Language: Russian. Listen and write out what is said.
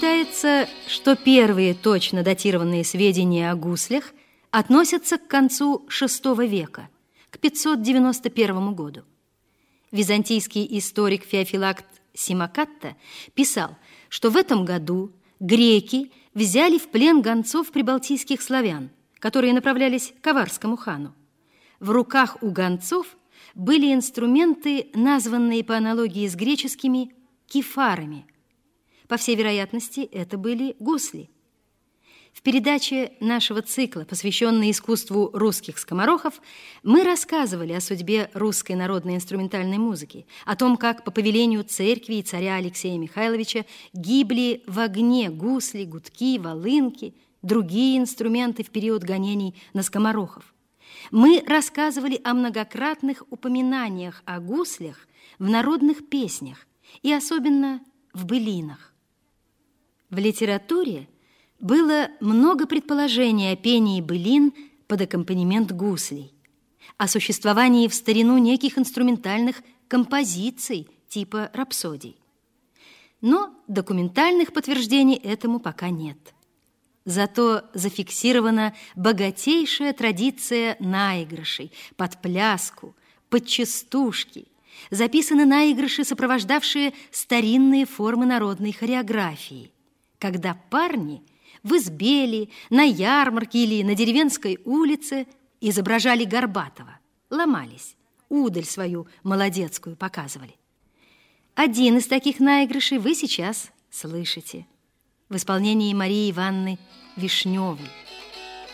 Считается, что первые точно датированные сведения о гуслях относятся к концу VI века, к 591 году. Византийский историк Феофилакт Симакатта писал, что в этом году греки взяли в плен гонцов прибалтийских славян, которые направлялись к аварскому хану. В руках у гонцов были инструменты, названные по аналогии с греческими кефарами. По всей вероятности, это были гусли. В передаче нашего цикла, посвященной искусству русских скоморохов, мы рассказывали о судьбе русской народной инструментальной музыки, о том, как по повелению церкви и царя Алексея Михайловича гибли в огне гусли, гудки, волынки, другие инструменты в период гонений на скоморохов. Мы рассказывали о многократных упоминаниях о гуслях в народных песнях и особенно в былинах. В литературе было много предположений о пении былин под аккомпанемент гуслей, о существовании в старину неких инструментальных композиций типа рапсодий. Но документальных подтверждений этому пока нет. Зато зафиксирована богатейшая традиция наигрышей под пляску, под частушки. Записаны наигрыши, сопровождавшие старинные формы народной хореографии, когда парни в избе ли, на ярмарке или на деревенской улице изображали Горбатого, ломались, удаль свою молодецкую показывали. Один из таких наигрышей вы сейчас слышите в исполнении Марии Ивановны Вишневой.